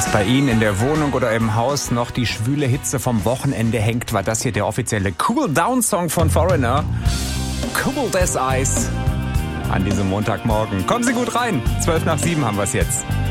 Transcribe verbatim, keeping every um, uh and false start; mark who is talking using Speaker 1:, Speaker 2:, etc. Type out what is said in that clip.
Speaker 1: bei Ihnen in der Wohnung oder im Haus noch die schwüle Hitze vom Wochenende hängt, war das hier der offizielle Cool-Down-Song von Foreigner. Cool as Ice an diesem Montagmorgen. Kommen Sie gut rein. zwölf nach sieben haben wir es jetzt.